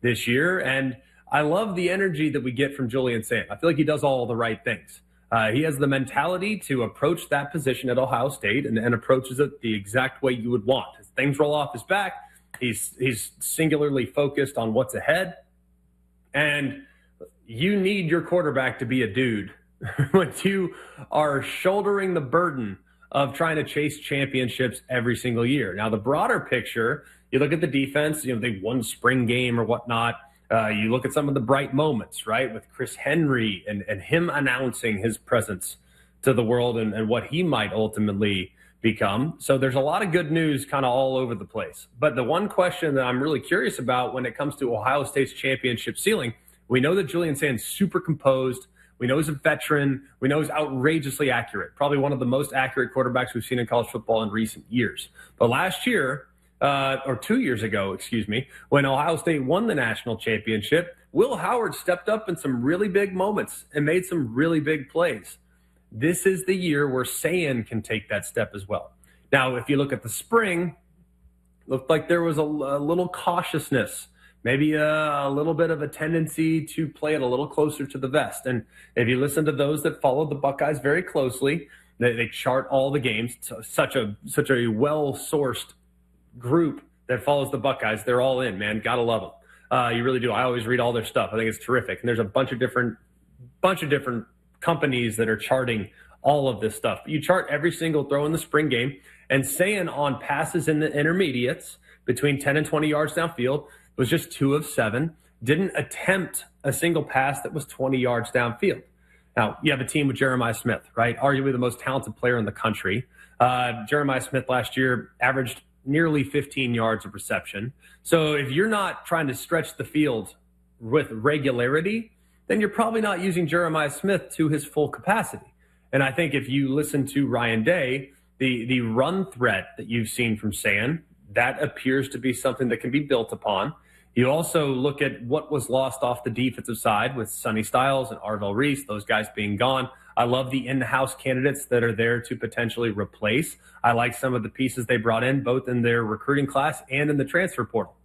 this year. And I love the energy that we get from Julian Sayin. I feel like he does all the right things. He has the mentality to approach that position at Ohio State and approaches it the exact way you would want. As things roll off his back, he's singularly focused on what's ahead. And you need your quarterback to be a dude when you are shouldering the burden of trying to chase championships every single year. Now, the broader picture, you look at the defense, they won spring game or whatnot. You look at some of the bright moments, right, with Chris Henry and him announcing his presence to the world and what he might ultimately become. So there's a lot of good news kind of all over the place. But the one question that I'm really curious about when it comes to Ohio State's championship ceiling, we know that Julian Sayin's super composed. We know he's a veteran. We know he's outrageously accurate, probably one of the most accurate quarterbacks we've seen in college football in recent years. But last year, or 2 years ago, when Ohio State won the national championship, Will Howard stepped up in some really big moments and made some really big plays. This is the year where Sayin can take that step as well. Now, if you look at the spring, it looked like there was a little cautiousness, maybe a little bit of a tendency to play it a little closer to the vest. And if you listen to those that follow the Buckeyes very closely, they chart all the games. Such a well-sourced group that follows the Buckeyes. They're all in, man. Gotta love them. You really do. I always read all their stuff. I think it's terrific. And there's a bunch of different companies that are charting all of this stuff. You chart every single throw in the spring game, and Sayin on passes in the intermediates between 10 and 20 yards downfield was just 2 of 7. Didn't attempt a single pass that was 20 yards downfield. Now, you have a team with Jeremiah Smith, right? Arguably the most talented player in the country. Jeremiah Smith last year averaged nearly 15 yards of reception. So if you're not trying to stretch the field with regularity, then you're probably not using Jeremiah Smith to his full capacity. And I think if you listen to Ryan Day, the run threat that you've seen from Sayin, that appears to be something that can be built upon. You also look at what was lost off the defensive side with Sonny Styles and Arvell Reese, those guys being gone. I love the in-house candidates that are there to potentially replace. I like some of the pieces they brought in, both in their recruiting class and in the transfer portal.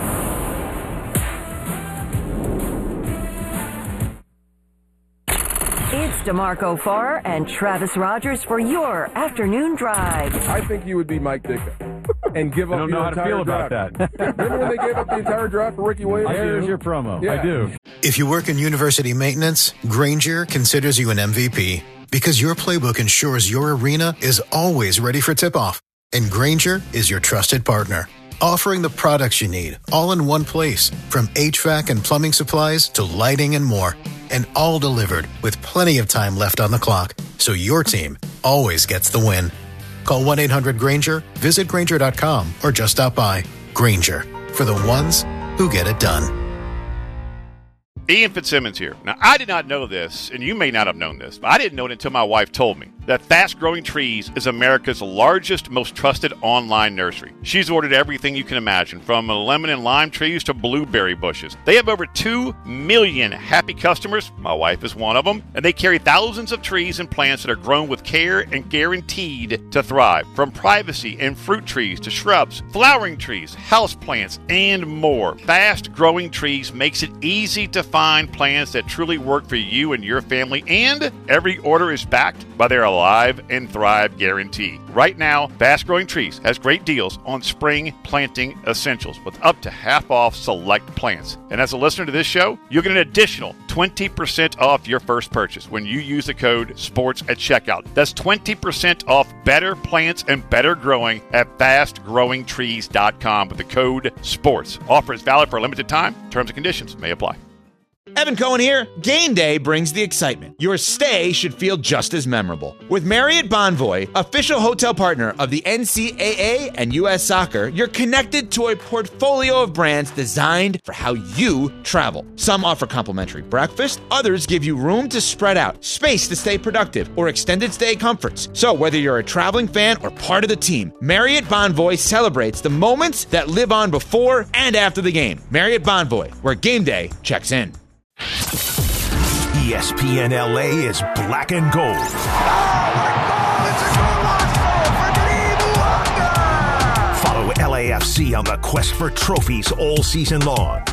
It's DeMarco Farr and Travis Rogers for your afternoon drive. I think you would be Mike Ditka and give up I don't know how to feel about that. Remember when they gave up the entire draft for Ricky Williams? There's your promo. Yeah. I do. If you work in university maintenance, Grainger considers you an MVP because your playbook ensures your arena is always ready for tip-off. And Grainger is your trusted partner, offering the products you need all in one place, from HVAC and plumbing supplies to lighting and more. And all delivered with plenty of time left on the clock, so your team always gets the win. Call 1-800-GRAINGER, visit Grainger.com, or just stop by. Grainger, for the ones who get it done. Ian Fitzsimmons here. Now, I did not know this, and you may not have known this, but I didn't know it until my wife told me, that Fast Growing Trees is America's largest, most trusted online nursery. She's ordered everything you can imagine, from lemon and lime trees to blueberry bushes. They have over 2 million happy customers. My wife is one of them. And they carry thousands of trees and plants that are grown with care and guaranteed to thrive. From privacy and fruit trees to shrubs, flowering trees, house plants, and more. Fast Growing Trees makes it easy to find plants that truly work for you and your family, and every order is backed by their Alive and Thrive guarantee. Right now, Fast Growing Trees has great deals on spring planting essentials with up to half off select plants. And as a listener to this show, you'll get an additional 20% off your first purchase when you use the code SPORTS at checkout. That's 20% off better plants and better growing at fastgrowingtrees.com with the code SPORTS. Offer is valid for a limited time. Terms and conditions may apply. Evan Cohen here. Game day brings the excitement. Your stay should feel just as memorable. With Marriott Bonvoy, official hotel partner of the NCAA and U.S. Soccer, you're connected to a portfolio of brands designed for how you travel. Some offer complimentary breakfast, others give you room to spread out, space to stay productive, or extended stay comforts. So whether you're a traveling fan or part of the team, Marriott Bonvoy celebrates the moments that live on before and after the game. Marriott Bonvoy, where game day checks in. ESPN LA is black and gold. Oh, it's a goal for Follow LAFC on the quest for trophies all season long.